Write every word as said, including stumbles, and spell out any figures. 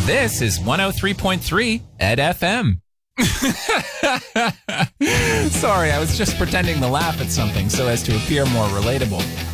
This is one oh three point three Ed F M. Sorry, I was just pretending to laugh at something so as to appear more relatable.